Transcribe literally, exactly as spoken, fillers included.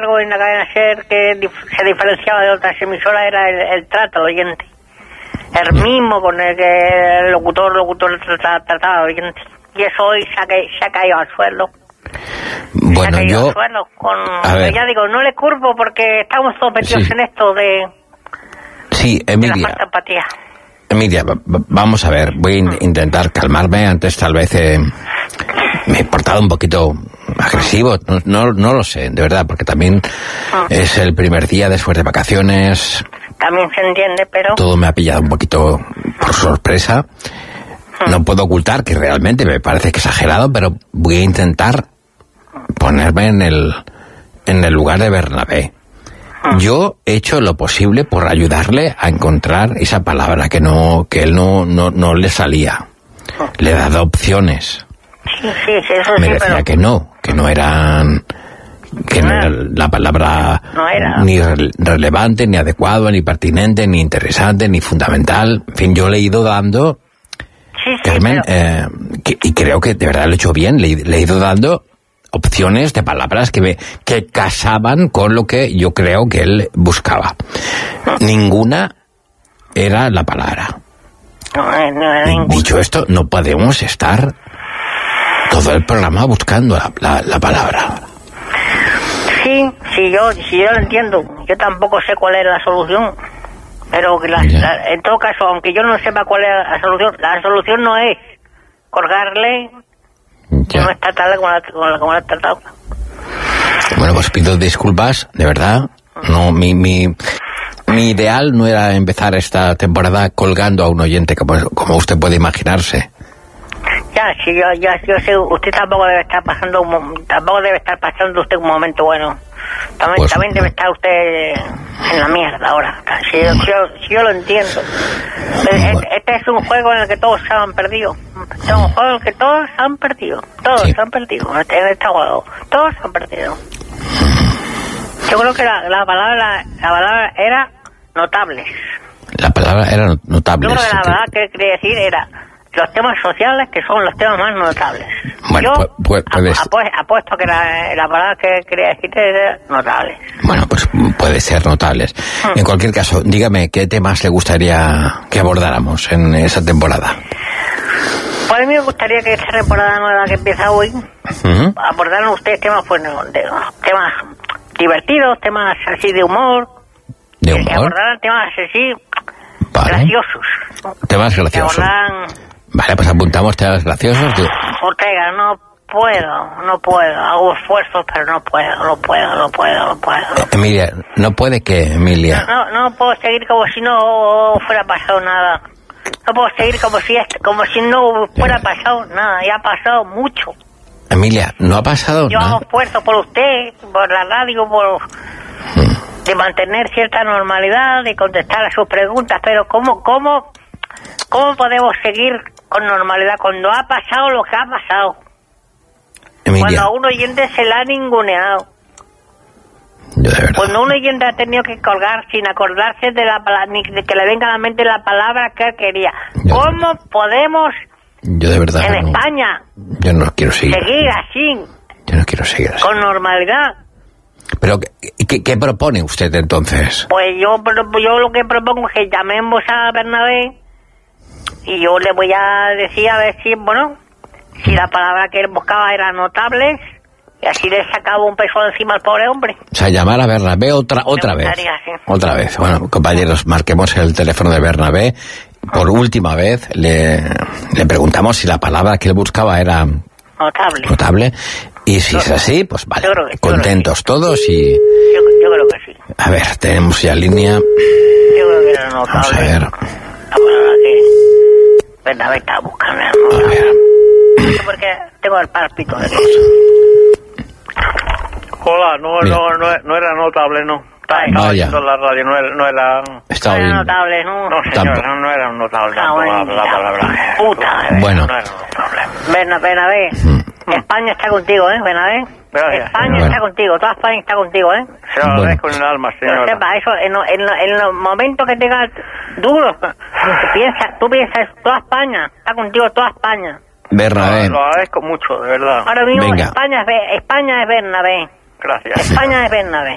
algo en la cadena SER que dif- se diferenciaba de otras emisoras, era el, el trato al oyente. El mismo con el que el locutor, locutor trataba, trataba al oyente. Y eso hoy se ha, ca- se ha caído al suelo. Bueno, se ha caído yo... al suelo con, a ver. ya digo, no le curvo porque estamos todos metidos Sí. en esto de, Sí, de la Emilia. falta de empatía. Emilia, va- va- vamos a ver, voy a in- intentar calmarme. Antes tal vez eh, me he portado un poquito agresivo, no, no, no lo sé, de verdad, porque también es el primer día después de vacaciones, También se entiende, pero... todo me ha pillado un poquito por sorpresa. No puedo ocultar que realmente me parece que exagerado, pero voy a intentar ponerme en el, en el lugar de Bernabé. Yo he hecho lo posible por ayudarle a encontrar esa palabra que no que él no, no, no le salía. Le he dado opciones. Sí, sí, sí, eso Me sí, decía pero... que no, que no eran... que no era la palabra No era. ni re- relevante, ni adecuado, ni pertinente, ni interesante, ni fundamental. En fin, yo le he ido dando... Sí, sí, Carmen, pero- eh, que- y creo que de verdad lo he hecho bien, le, le he ido dando opciones de palabras que, me, que casaban con lo que yo creo que él buscaba. Ninguna era la palabra. No, eh, no era ningún... Dicho esto, no podemos estar todo el programa buscando la, la, la palabra. Sí, sí, yo, sí, yo lo entiendo. Yo tampoco sé cuál es la solución. Pero que la- Ya. la- en todo caso, aunque yo no sepa cuál es la solución, la solución no es colgarle, Ya. no es tratarle como la, como la, como la he tratado. Bueno, pues pido disculpas, de verdad. No, mi, mi, mi ideal no era empezar esta temporada colgando a un oyente, como, como usted puede imaginarse. Ya, sí, yo, ya, yo sé, usted tampoco debe estar pasando, un mo- tampoco debe estar pasando usted un momento bueno. También, Pues, también debe estar usted en la mierda ahora. Si yo, si yo, si yo lo entiendo. Bueno. Este es un juego en el que todos se han perdido. Es un juego en el que todos se han perdido. Todos Sí. se han perdido en este, en este juego. Todos se han perdido. Yo creo que la, la palabra la palabra era notables. La palabra era notable. Yo creo que la sí, palabra que quería decir era los temas sociales, que son los temas más notables. Bueno, Yo pu- pu- puedes- apu- apu- apuesto que la, la palabra que quería decir era notables. Bueno, pues puede ser notables. En cualquier caso, dígame, ¿qué temas le gustaría que abordáramos en esa temporada? Pues a mí me gustaría que esta temporada nueva que empieza hoy Ujú. abordaran ustedes temas, pues, no, de, temas divertidos, temas así de humor, ¿De que humor? abordaran temas así Vale. graciosos. Temas Que graciosos. abordaran, Vale, pues apuntamos temas graciosos. de- Ortega, no puedo, no puedo, hago esfuerzos, pero no puedo, no puedo, no puedo, no puedo. Emilia, ¿no puede que, Emilia? No, no puedo seguir como si no fuera pasado nada. No puedo seguir como si est- como si no fuera pasado nada. Ya ha pasado mucho. Emilia, ¿no ha pasado Yo hago nada? esfuerzo por usted, por la radio, por de mantener cierta normalidad, de contestar a sus preguntas. Pero cómo, cómo, cómo podemos seguir con normalidad cuando ha pasado lo que ha pasado? Cuando Emilia, a un oyente se le ha ninguneado. yo de verdad. Cuando un oyente ha tenido que colgar sin acordarse de la pala- ni de que le venga a la mente la palabra que él quería. Ya. ¿Cómo podemos Yo de verdad en no, España yo no quiero seguir. seguir así, Yo no quiero seguir así. con normalidad? Pero, ¿qué, qué, qué propone usted entonces? Pues yo, pro- yo lo que propongo es que llamemos a Bernabé y yo le voy a decir a ver si, bueno, si la palabra que él buscaba era notables y así le sacaba un peso encima al pobre hombre. O sea, llamar a Bernabé otra, otra vez. gustaría, sí. Otra vez. Bueno, compañeros, marquemos el teléfono de Bernabé. Por última vez le, le preguntamos si la palabra que él buscaba era Notable. notable. Y si es así, pues vale. Yo creo que- yo Contentos todos y... Yo, yo creo que sí. A ver, tenemos ya línea. Yo creo que era notable. Vamos a ver. La palabra que Bernabé estaba buscando era A notable. ver. Porque tengo el pálpito de que Hola, no, Mira. no, no, no era notable, no. Estaba Vaya. oyendo la radio, no era... No era, Está no era bien. notable, ¿no? no, señor, Tampoco. no, no era notable Ah, tampoco bueno, la, la palabra. puta, eh. Bueno. No era notable. Berna- Bernabé, Mm. España está contigo, ¿eh, Bernabé? Gracias, España señor. está contigo, toda España está contigo, ¿eh? Se lo Bueno. agradezco en el alma, Pero señora. sepa, eso, en, lo- en, lo- en los momentos que tengas duros, tú piensas, tú piensas, toda España está contigo, toda España. Bernabé. Lo agradezco mucho, de verdad. Ahora mismo Venga. España es, Be- España es Bernabé. Gracias. España es Bernabé.